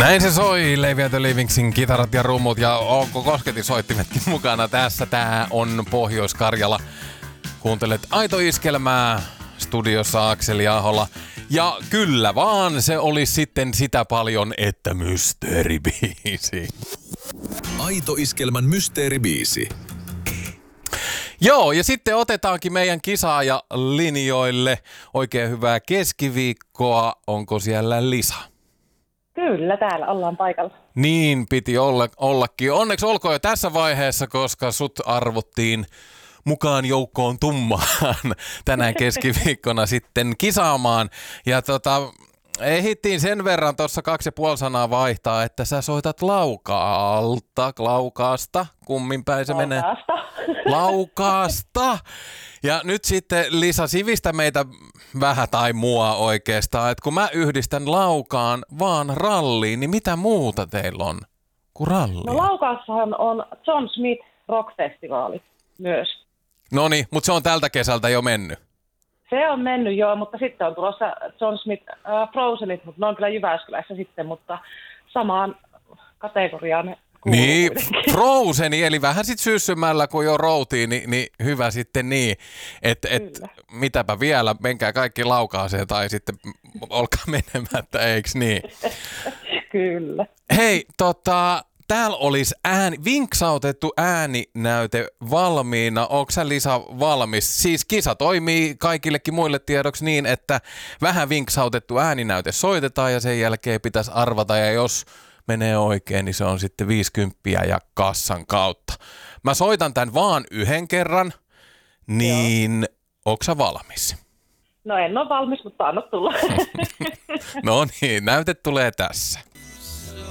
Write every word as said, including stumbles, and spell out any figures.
Näin se soi, Levi and the Livingsin kitarat ja rummut ja onko kosketisoittimetkin mukana tässä. Tää on Pohjois-Karjala. Kuuntelet Aito Iskelmää, studiossa Akseli Ahola. Ja kyllä vaan, se oli sitten sitä paljon, että mysteeribiisi. Aito Iskelmän mysteeribiisi. Joo, ja sitten otetaankin meidän kisaaja linjoille. Oikein hyvää keskiviikkoa. Onko siellä Lisa? Kyllä, täällä ollaan paikalla. Niin piti olla, ollakin. Onneksi olkoon jo tässä vaiheessa, koska sut arvottiin mukaan joukkoon tummaan tänään keskiviikkona sitten kisaamaan. Ja tota, ehdittiin sen verran tuossa kaksi ja puoli sanaa vaihtaa, että sä soitat Laukaalta, Laukaasta, kummin päin se menee? Laukaasta. Laukaasta. Ja nyt sitten Lisa, sivistä meitä vähän tai mua oikeastaan, että kun mä yhdistän Laukaan vaan ralliin, niin mitä muuta teillä on kuin rallia? No Laukaassahan on John Smith Rock-festivaali myös. Noniin, mutta se on tältä kesältä jo mennyt. Se on mennyt joo, mutta sitten on tulossa John Smith äh, Frozenit, mutta ne on kyllä Jyväskylässä sitten, mutta samaan kategoriaan. Niin, Frozeni, eli vähän sitten syssymällä, kun jo routiin, niin, niin hyvä sitten niin, että et, mitäpä vielä, menkää kaikki Laukaaseen tai sitten olkaa menemättä, eiks niin? Kyllä. Hei, tota, täällä olisi ääni, vinksautettu ääninäyte valmiina. Onko sä, Lisa, valmis? Siis kisa toimii kaikillekin muille tiedoksi niin, että vähän vinksautettu ääninäyte soitetaan ja sen jälkeen pitäisi arvata, ja jos menee oikein, niin se on sitten viisikymppiä ja kassan kautta. Mä soitan tän vaan yhden kerran, niin onko sä valmis? No en ole valmis, mutta anna tulla. No niin, näyte tulee tässä.